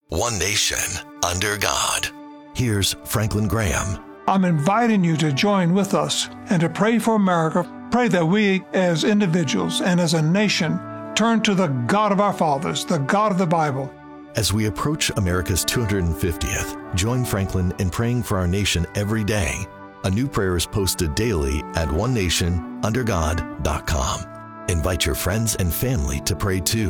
One nation, under God. Here's Franklin Graham. I'm inviting you to join with us and to pray for America. Pray that we as individuals and as a nation turn to the God of our fathers, the God of the Bible. As we approach America's 250th, join Franklin in praying for our nation every day. A new prayer is posted daily at onenationundergod.com. Invite your friends and family to pray too.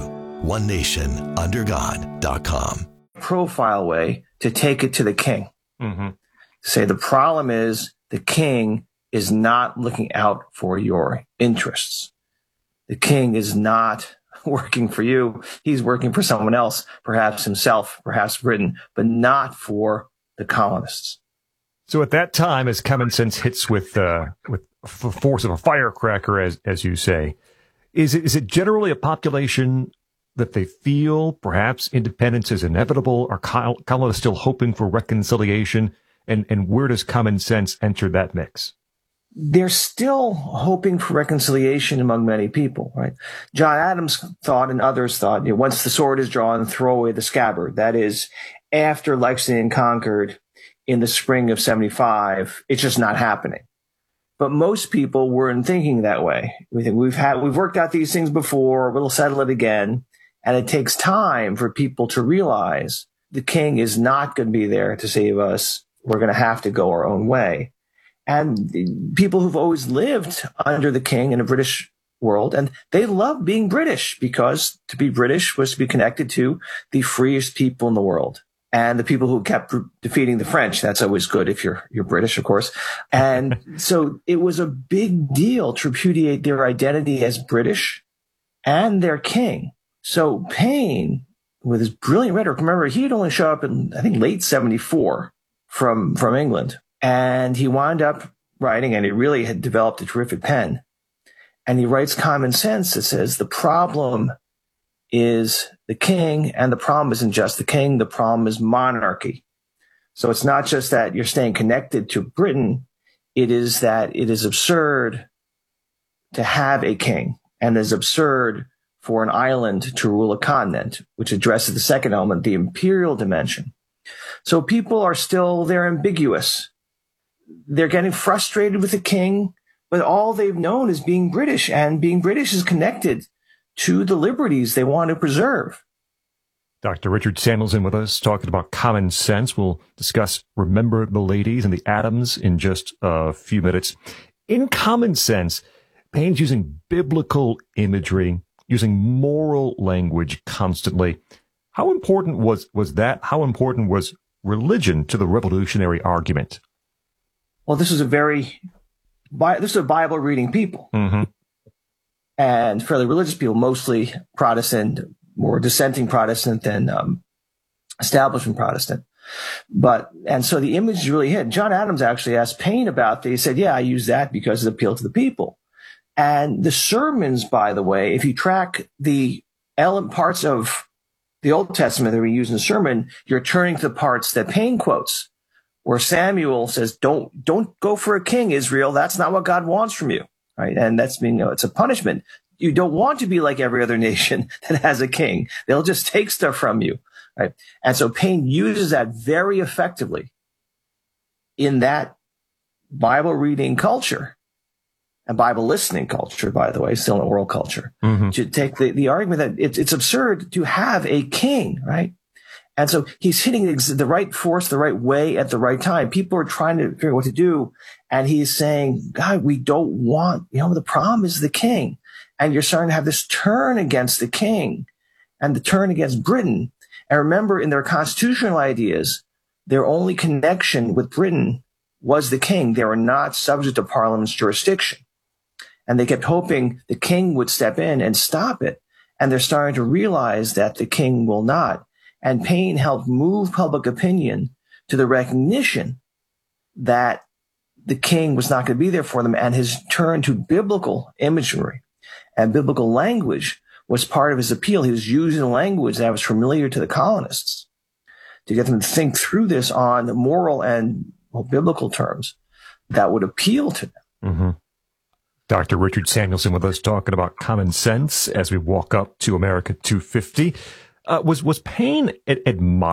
onenationundergod.com. Profile way to take it to the king. To say the problem is the king is not looking out for your interests. The king is not working for you. He's working for someone else, perhaps himself, perhaps Britain, but not for the colonists. So at that time, as common sense hits with force of a firecracker, as you say, is it generally a population that they feel perhaps independence is inevitable? Are colonists still hoping for reconciliation? And where does common sense enter that mix? They're still hoping for reconciliation among many people, right? John Adams thought and others thought, once the sword is drawn, throw away the scabbard. That is, after Lexington conquered in the spring of 75, it's just not happening. But most people weren't thinking that way. We think we've worked out these things before, we'll settle it again. And it takes time for people to realize the king is not going to be there to save us. We're going to have to go our own way. And people who've always lived under the king in a British world, and they love being British because to be British was to be connected to the freest people in the world. And the people who kept defeating the French, that's always good if you're British, of course. And so it was a big deal to repudiate their identity as British and their king. So Paine, with his brilliant rhetoric, remember, he had only showed up in, I think, late 74 from England. And he wound up writing, and he really had developed a terrific pen. And he writes Common Sense that says the problem is the king, and the problem isn't just the king, the problem is monarchy. So it's not just that you're staying connected to Britain, it is that it is absurd to have a king, and it is absurd for an island to rule a continent, which addresses the second element, the imperial dimension. So people are still, they're ambiguous. They're getting frustrated with the king, but all they've known is being British, and being British is connected to the liberties they want to preserve. Dr. Richard Samuelson with us talking about common sense. We'll discuss Remember the Ladies and the Adams in just a few minutes. In Common Sense, Paine's using biblical imagery, using moral language constantly. How important was that? How important was religion to the revolutionary argument? Well, this is a Bible reading people, and fairly religious people, mostly Protestant, more dissenting Protestant than establishment Protestant. And so the image really hit. John Adams actually asked Paine about that. He said, yeah, I use that because it appealed to the people. And the sermons, by the way, if you track the parts of the Old Testament that we use in the sermon, you're turning to the parts that Paine quotes, where Samuel says, don't go for a king, Israel. That's not what God wants from you. Right. And that's, it's a punishment. You don't want to be like every other nation that has a king. They'll just take stuff from you. Right. And so Paine uses that very effectively in that Bible reading culture and Bible listening culture, by the way, still an oral culture, to take the argument that it's absurd to have a king. Right. And so he's hitting the right force, the right way at the right time. People are trying to figure out what to do. And he's saying, God, we don't want, the problem is the king. And you're starting to have this turn against the king and the turn against Britain. And remember, in their constitutional ideas, their only connection with Britain was the king. They were not subject to Parliament's jurisdiction. And they kept hoping the king would step in and stop it. And they're starting to realize that the king will not. And Paine helped move public opinion to the recognition that the king was not going to be there for them. And his turn to biblical imagery and biblical language was part of his appeal. He was using language that was familiar to the colonists to get them to think through this on moral and biblical terms that would appeal to them. Dr. Richard Samuelson with us talking about common sense as we walk up to America 250. Was Paine admired